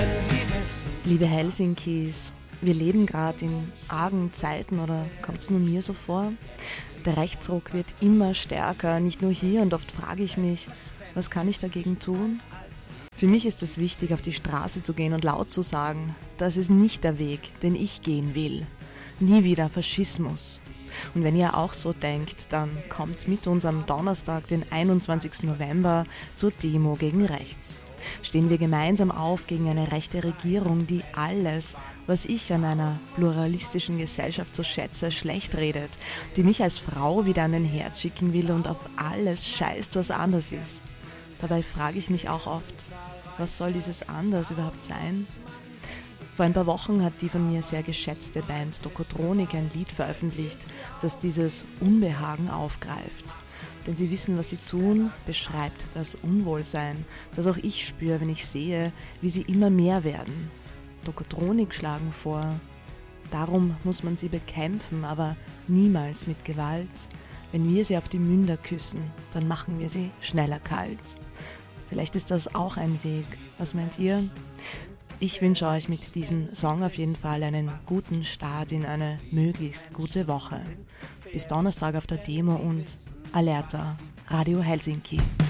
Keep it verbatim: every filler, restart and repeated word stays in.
Liebe Helsinkis, wir leben gerade in argen Zeiten, oder kommt es nur mir so vor? Der Rechtsruck wird immer stärker, nicht nur hier, und oft frage ich mich, was kann ich dagegen tun? Für mich ist es wichtig, auf die Straße zu gehen und laut zu sagen, das ist nicht der Weg, den ich gehen will. Nie wieder Faschismus. Und wenn ihr auch so denkt, dann kommt mit uns am Donnerstag, den einundzwanzigsten November, zur Demo gegen rechts. Stehen wir gemeinsam auf gegen eine rechte Regierung, die alles, was ich an einer pluralistischen Gesellschaft so schätze, schlecht redet, die mich als Frau wieder an den Herd schicken will und auf alles scheißt, was anders ist. Dabei frage ich mich auch oft, was soll dieses Anders überhaupt sein? Vor ein paar Wochen hat die von mir sehr geschätzte Band Tokotronik ein Lied veröffentlicht, das dieses Unbehagen aufgreift. Denn sie wissen, was sie tun, beschreibt das Unwohlsein, das auch ich spüre, wenn ich sehe, wie sie immer mehr werden. Tokotronik schlagen vor. Darum muss man sie bekämpfen, aber niemals mit Gewalt. Wenn wir sie auf die Münder küssen, dann machen wir sie schneller kalt. Vielleicht ist das auch ein Weg. Was meint ihr? Ich wünsche euch mit diesem Song auf jeden Fall einen guten Start in eine möglichst gute Woche. Bis Donnerstag auf der Demo und Alerta, Radio Helsinki.